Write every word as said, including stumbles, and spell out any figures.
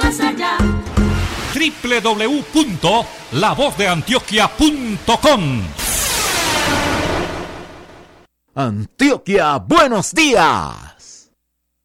más allá. doble u doble u doble u punto la voz de antioquia punto com. Antioquia, buenos días.